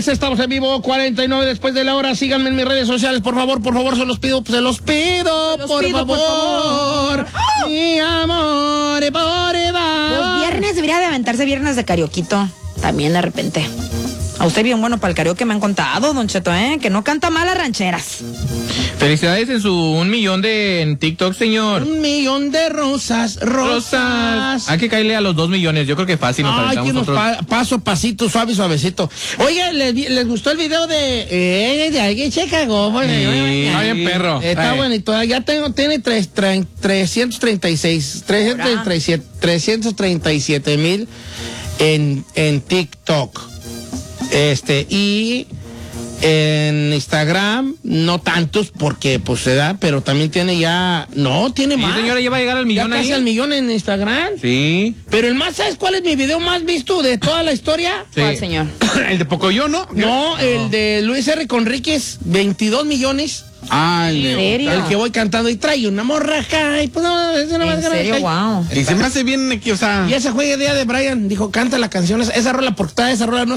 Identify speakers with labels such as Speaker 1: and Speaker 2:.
Speaker 1: Señores, estamos en vivo, 49 después de la hora. Síganme en mis redes sociales, por favor, se los pido, por favor. Mi amor, por
Speaker 2: Los viernes debería de aventarse viernes de carioquito, también de repente. A usted bien bueno para el karaoke, me han contado, Don Cheto, que no canta mal las rancheras.
Speaker 3: Felicidades en su 1 millón en TikTok, señor.
Speaker 1: 1 millón de rosas.
Speaker 3: Hay que caerle a los 2 millones, yo creo que fácil.
Speaker 1: Ay, que nos paso, pasito, suavecito. Oye, ¿les gustó el video de alguien se cagó?
Speaker 3: Está bien, perro.
Speaker 1: Está bonito, ya tiene 337,000 en TikTok. Y en Instagram, no tantos, porque pues se da, pero también tiene tiene más.
Speaker 3: Sí, señora, ya va a llegar al millón
Speaker 1: ya casi
Speaker 3: ahí.
Speaker 1: al millón en Instagram.
Speaker 3: Sí.
Speaker 1: Pero ¿sabes cuál es mi video más visto de toda la historia?
Speaker 3: Sí.
Speaker 2: ¿Cuál, señor?
Speaker 3: El de Pocoyo, ¿no?
Speaker 1: No, el de Luis R. Conríquez, 22 millones.
Speaker 2: ¿En serio?
Speaker 1: El que voy cantando y trae una morraja y pues no, eso no va a
Speaker 2: ¿En serio? Wow.
Speaker 3: Y se me hace bien, o sea...
Speaker 1: Y ese fue idea de Brian, dijo, canta la canción, esa rola, porque esa rola no